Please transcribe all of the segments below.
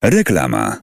Reklama.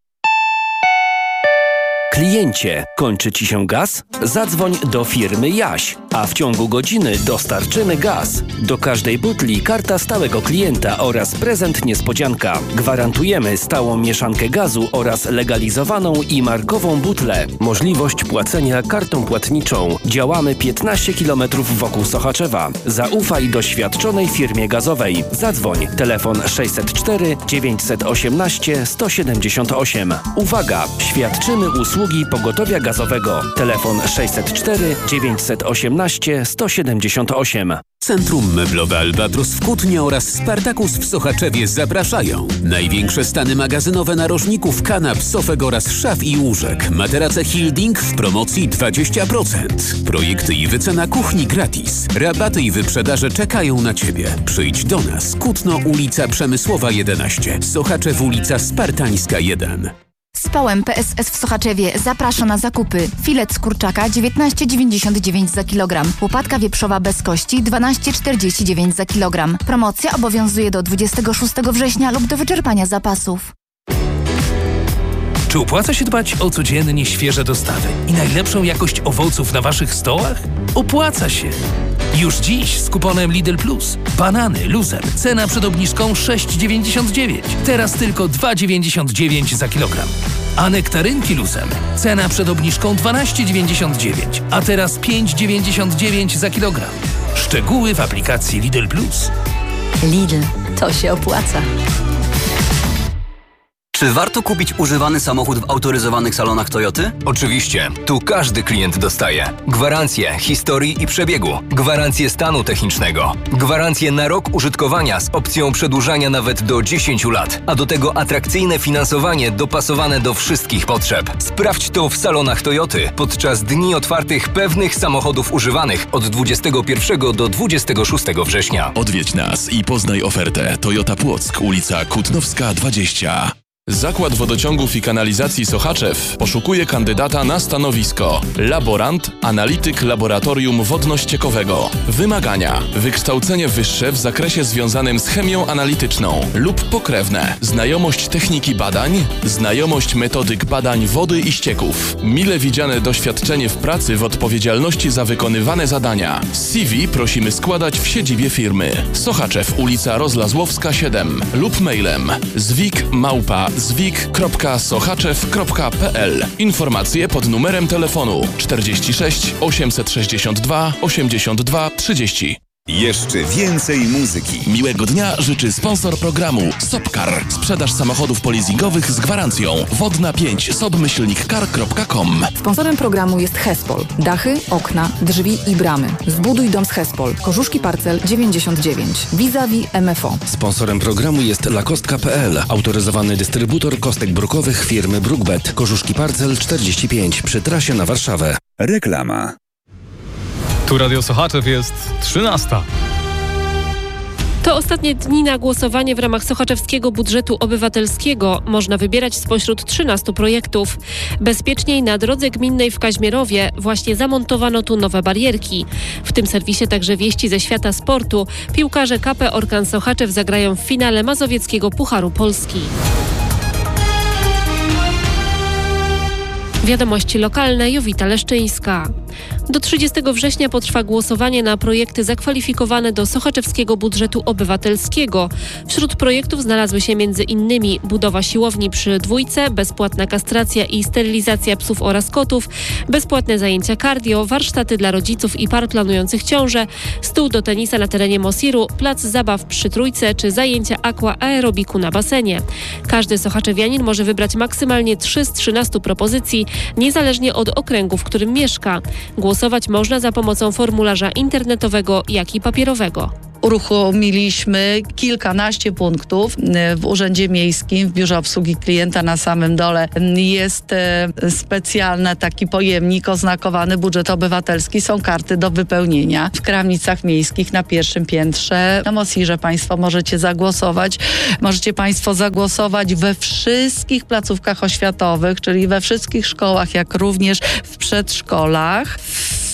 Kliencie, kończy Ci się gaz? Zadzwoń do firmy Jaś, a w ciągu godziny dostarczymy gaz. Do każdej butli karta stałego klienta oraz prezent niespodzianka. Gwarantujemy stałą mieszankę gazu oraz legalizowaną i markową butlę. Możliwość płacenia kartą płatniczą. Działamy 15 km wokół Sochaczewa. Zaufaj doświadczonej firmie gazowej. Zadzwoń. Telefon 604 918 178. Uwaga! Świadczymy usługi pogotowia gazowego. Telefon 604 918 178. Centrum Meblowe Albatros w Kutnie oraz Spartakus w Sochaczewie zapraszają. Największe stany magazynowe narożników, kanap, sofek oraz szaf i łóżek. Materace Hilding w promocji 20%. Projekty i wycena kuchni gratis. Rabaty i wyprzedaże czekają na Ciebie. Przyjdź do nas. Kutno, ulica Przemysłowa 11. Sochaczew, ulica Spartańska 1. Spałem PSS w Sochaczewie zaprasza na zakupy. Filet z kurczaka 19,99 za kilogram. Łopatka wieprzowa bez kości 12,49 za kilogram. Promocja obowiązuje do 26 września lub do wyczerpania zapasów. Czy opłaca się dbać o codziennie świeże dostawy i najlepszą jakość owoców na Waszych stołach? Opłaca się! Już dziś z kuponem Lidl Plus. Banany Luzem. Cena przed obniżką 6,99. Teraz tylko 2,99 za kilogram. A nektarynki Luzem. Cena przed obniżką 12,99. A teraz 5,99 za kilogram. Szczegóły w aplikacji Lidl Plus. Lidl. To się opłaca. Czy warto kupić używany samochód w autoryzowanych salonach Toyoty? Oczywiście. Tu każdy klient dostaje gwarancję historii i przebiegu, gwarancję stanu technicznego, gwarancję na rok użytkowania z opcją przedłużania nawet do 10 lat, a do tego atrakcyjne finansowanie dopasowane do wszystkich potrzeb. Sprawdź to w salonach Toyoty podczas dni otwartych pewnych samochodów używanych od 21 do 26 września. Odwiedź nas i poznaj ofertę. Toyota Płock, ulica Kutnowska 20. Zakład Wodociągów i Kanalizacji Sochaczew poszukuje kandydata na stanowisko laborant, analityk laboratorium wodno-ściekowego. Wymagania: wykształcenie wyższe w zakresie związanym z chemią analityczną lub pokrewne, znajomość techniki badań, znajomość metodyk badań wody i ścieków, mile widziane doświadczenie w pracy w odpowiedzialności za wykonywane zadania. CV prosimy składać w siedzibie firmy. Sochaczew, ulica Rozlazłowska 7 lub mailem zwik.sochaczew.pl. Informacje pod numerem telefonu 46 862 82 30. Jeszcze więcej muzyki. Miłego dnia życzy sponsor programu Sopcar. Sprzedaż samochodów polizingowych z gwarancją. Wodna 5 sob-car.com. Sponsorem programu jest Hespol. Dachy, okna, drzwi i bramy. Zbuduj dom z Hespol. Korzuszki Parcel 99. Vis-a-vis MFO. Sponsorem programu jest lakostka.pl. Autoryzowany dystrybutor kostek brukowych firmy Brookbet. Korzuszki Parcel 45 przy trasie na Warszawę. Reklama. Tu Radio Sochaczew jest 13. To ostatnie dni na głosowanie w ramach sochaczewskiego budżetu obywatelskiego. Można wybierać spośród 13 projektów. Bezpieczniej na drodze gminnej w Kaźmierowie właśnie zamontowano tu nowe barierki. W tym serwisie także wieści ze świata sportu. Piłkarze KP Orkan Sochaczew zagrają w finale Mazowieckiego Pucharu Polski. Wiadomości lokalne, Jowita Leszczyńska. Do 30 września potrwa głosowanie na projekty zakwalifikowane do sochaczewskiego budżetu obywatelskiego. Wśród projektów znalazły się m.in. budowa siłowni przy Dwójce, bezpłatna kastracja i sterylizacja psów oraz kotów, bezpłatne zajęcia cardio, warsztaty dla rodziców i par planujących ciążę, stół do tenisa na terenie Mosiru, plac zabaw przy Trójce czy zajęcia aqua aerobiku na basenie. Każdy sochaczewianin może wybrać maksymalnie 3 z 13 propozycji, niezależnie od okręgu, w którym mieszka. Głosować można za pomocą formularza internetowego, jak i papierowego. Uruchomiliśmy kilkanaście punktów w Urzędzie Miejskim, w Biurze Obsługi Klienta na samym dole. Jest specjalny taki pojemnik oznakowany budżet obywatelski. Są karty do wypełnienia. W kramnicach miejskich na pierwszym piętrze na Mosirze Państwo możecie zagłosować. Możecie Państwo zagłosować we wszystkich placówkach oświatowych, czyli we wszystkich szkołach, jak również w przedszkolach. W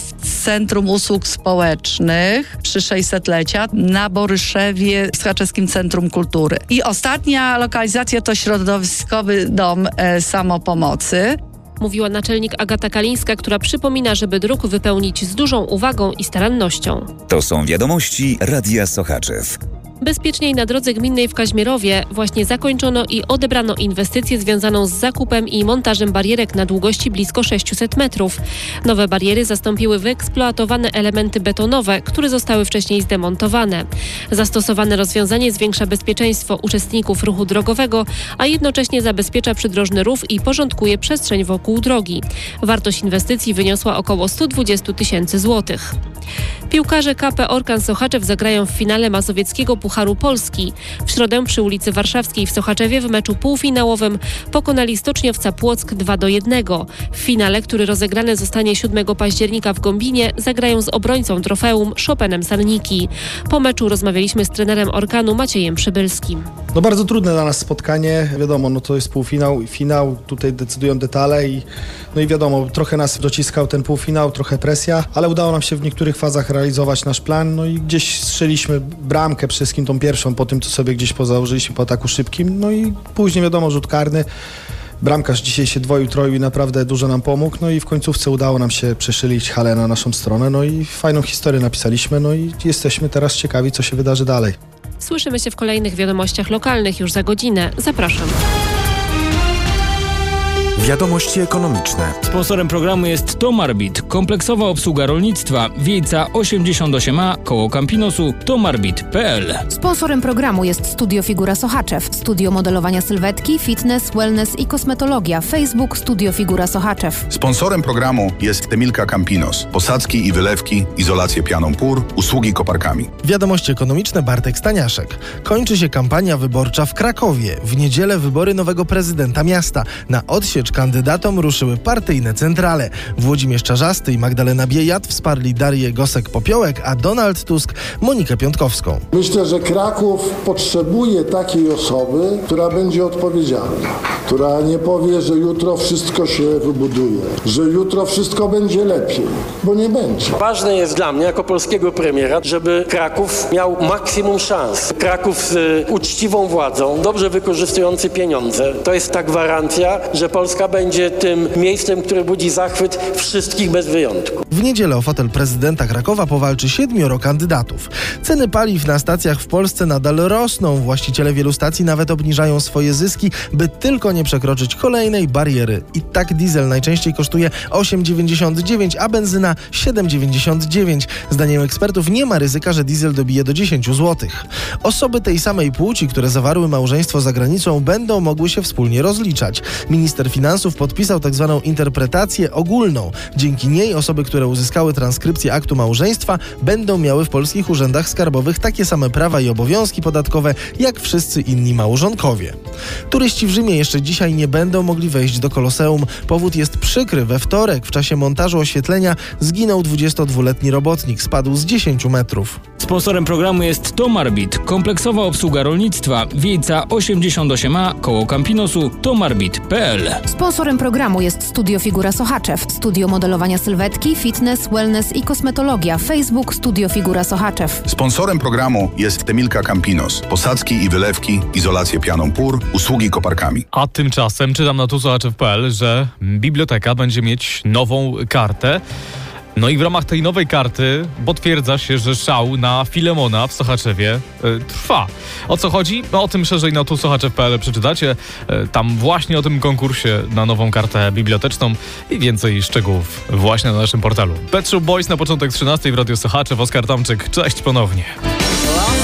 Centrum Usług Społecznych przy 600-lecia na Boryszewie w Sochaczewskim Centrum Kultury. I ostatnia lokalizacja to Środowiskowy Dom Samopomocy. Mówiła naczelnik Agata Kalińska, która przypomina, żeby druk wypełnić z dużą uwagą i starannością. To są wiadomości Radia Sochaczew. Bezpieczniej na drodze gminnej w Kaźmierowie właśnie zakończono i odebrano inwestycję związaną z zakupem i montażem barierek na długości blisko 600 metrów. Nowe bariery zastąpiły wyeksploatowane elementy betonowe, które zostały wcześniej zdemontowane. Zastosowane rozwiązanie zwiększa bezpieczeństwo uczestników ruchu drogowego, a jednocześnie zabezpiecza przydrożny rów i porządkuje przestrzeń wokół drogi. Wartość inwestycji wyniosła około 120 000 złotych. Piłkarze KP Orkan Sochaczew zagrają w finale Mazowieckiego Pucharu Polski. W środę przy ulicy Warszawskiej w Sochaczewie w meczu półfinałowym pokonali Stoczniowca Płock 2-1. W finale, który rozegrany zostanie 7 października w Gąbinie, zagrają z obrońcą trofeum Chopinem Sarniki. Po meczu rozmawialiśmy z trenerem Orkanu Maciejem Przybylskim. No bardzo trudne dla nas spotkanie, wiadomo, no to jest półfinał i finał, tutaj decydują detale i wiadomo, trochę nas dociskał ten półfinał, trochę presja, ale udało nam się w niektórych fazach realizować nasz plan, no i gdzieś strzeliśmy bramkę, przede wszystkim tą pierwszą, po tym co sobie gdzieś pozałożyliśmy po ataku szybkim, no i później wiadomo, rzut karny. Bramkarz dzisiaj się dwoił, troił i naprawdę dużo nam pomógł, no i w końcówce udało nam się przeszylić halę na naszą stronę, no i fajną historię napisaliśmy, no i jesteśmy teraz ciekawi, co się wydarzy dalej. Słyszymy się w kolejnych wiadomościach lokalnych już za godzinę. Zapraszam. Wiadomości ekonomiczne. Sponsorem programu jest Tomarbit, kompleksowa obsługa rolnictwa, Wiejca 88A, koło Campinosu, tomarbit.pl. Sponsorem programu jest Studio Figura Sochaczew, studio modelowania sylwetki, fitness, wellness i kosmetologia. Facebook Studio Figura Sochaczew. Sponsorem programu jest Emilka Campinos, posadzki i wylewki, izolację pianą pór, usługi koparkami. Wiadomości ekonomiczne, Bartek Staniaszek. Kończy się kampania wyborcza w Krakowie. W niedzielę wybory nowego prezydenta miasta. Na odsiecz kandydatom ruszyły partyjne centrale. Włodzimierz Czarzasty i Magdalena Biejat wsparli Darię Gosek-Popiołek, a Donald Tusk Monikę Piątkowską. Myślę, że Kraków potrzebuje takiej osoby, która będzie odpowiedzialna, która nie powie, że jutro wszystko się wybuduje, że jutro wszystko będzie lepiej, bo nie będzie. Ważne jest dla mnie, jako polskiego premiera, żeby Kraków miał maksimum szans. Kraków z uczciwą władzą, dobrze wykorzystujący pieniądze. To jest ta gwarancja, że Polska będzie tym miejscem, które budzi zachwyt wszystkich bez wyjątku. W niedzielę o fotel prezydenta Krakowa powalczy 7 kandydatów. Ceny paliw na stacjach w Polsce nadal rosną. Właściciele wielu stacji nawet obniżają swoje zyski, by tylko nie przekroczyć kolejnej bariery. I tak diesel najczęściej kosztuje 8,99, a benzyna 7,99. Zdaniem ekspertów nie ma ryzyka, że diesel dobije do 10 zł. Osoby tej samej płci, które zawarły małżeństwo za granicą, będą mogły się wspólnie rozliczać. Minister Finansów podpisał tzw. interpretację ogólną. Dzięki niej osoby, które uzyskały transkrypcję aktu małżeństwa, będą miały w polskich urzędach skarbowych takie same prawa i obowiązki podatkowe, jak wszyscy inni małżonkowie. Turyści w Rzymie jeszcze dzisiaj nie będą mogli wejść do Koloseum. Powód jest przykry. We wtorek w czasie montażu oświetlenia zginął 22-letni robotnik. Spadł z 10 metrów. Sponsorem programu jest Tomarbit, kompleksowa obsługa rolnictwa, Wiejca 88A, koło Campinosu, tomarbit.pl. Sponsorem programu jest Studio Figura Sochaczew, studio modelowania sylwetki, fitness, wellness i kosmetologia. Facebook Studio Figura Sochaczew. Sponsorem programu jest Emilka Campinos, posadzki i wylewki, izolację pianą pór, usługi koparkami. A tymczasem czytam na tusochaczew.pl, że biblioteka będzie mieć nową kartę. No i w ramach tej nowej karty potwierdza się, że szał na Filemona w Sochaczewie trwa. O co chodzi? No, o tym szerzej na tusochaczew.pl przeczytacie. Tam właśnie o tym konkursie na nową kartę biblioteczną i więcej szczegółów właśnie na naszym portalu. Pet Shop Boys na początek 13 w Radio Sochaczew. Oskar Tomczyk. Cześć ponownie.